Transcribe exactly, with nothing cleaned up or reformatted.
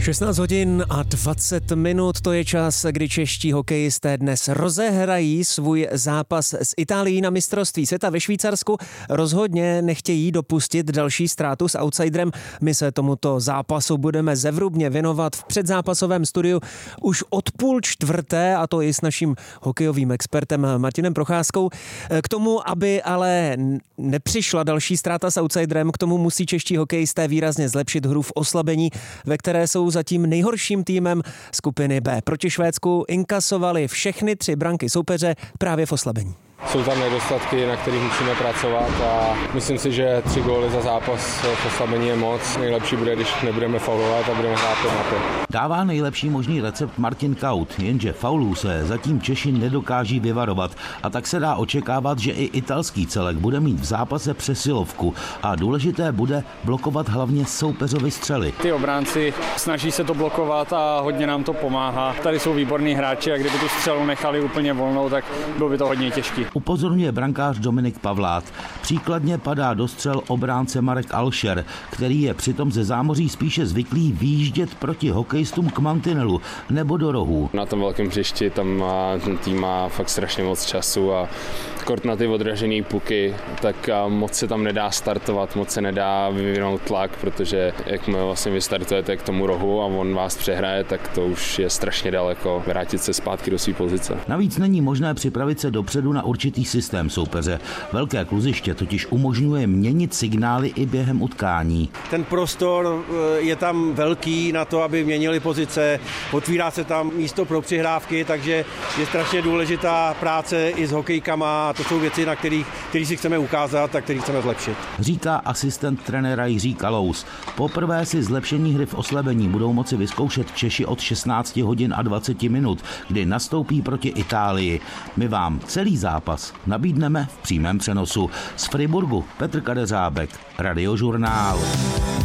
šestnáct hodin a dvacet minut, to je čas, kdy čeští hokejisté dnes rozehrají svůj zápas s Itálií na mistrovství světa ve Švýcarsku. Rozhodně nechtějí dopustit další ztrátu s outsiderem. My se tomuto zápasu budeme zevrubně věnovat v předzápasovém studiu už od půl čtvrté, a to i s naším hokejovým expertem Martinem Procházkou. K tomu, aby ale nepřišla další ztráta s outsiderem, k tomu musí čeští hokejisté výrazně zlepšit hru v oslabení, ve které jsou zatím nejhorším týmem skupiny B. Proti Švédsku inkasovali všechny tři branky soupeře právě v oslabení. Jsou tam nedostatky, na kterých musíme pracovat a myslím si, že tři góly za zápas v oslabení je moc. Nejlepší bude, když nebudeme faulovat a budeme hrát na to. Dává nejlepší možný recept Martin Kaut, jenže faulů se zatím Češi nedokáží vyvarovat a tak se dá očekávat, že i italský celek bude mít v zápase přesilovku a důležité bude blokovat hlavně soupeřovi střely. Ty obránci snaží se to blokovat a hodně nám to pomáhá. Tady jsou výborní hráči a kdyby tu střelu nechali úplně volnou, tak bylo by to hodně těžké. Upozorňuje brankář Dominik Pavlát. Příkladně padá do střel obránce Marek Alšer, který je přitom ze zámoří spíše zvyklý výjíždět proti hokejistům k mantinelu nebo do rohů. Na tom velkém hřišti tam má, ten tým má fakt strašně moc času a kort na ty odražené puky, tak moc se tam nedá startovat, moc se nedá vyvinout tlak, protože jakmile vlastně vy startujete k tomu rohu a on vás přehraje, tak to už je strašně daleko vrátit se zpátky do své pozice. Navíc není možné připravit se dopředu na určitý systém soupeře. Velké kluziště totiž umožňuje měnit signály i během utkání. Ten prostor je tam velký na to, aby měnili pozice, otvírá se tam místo pro přihrávky, takže je strašně důležitá práce i s hokejkama a to jsou věci, na kterých, kterých si chceme ukázat a kterých chceme zlepšit. Říká asistent trenéra Jiří Kalous. Poprvé si zlepšení hry v oslabení budou moci vyzkoušet Češi od šestnáct hodin a dvacet minut, kdy nastoupí proti Itálii. My vám celý zápas nabídneme v přímém přenosu. Z Friburgu Petr Kadeřábek, Radiožurnál.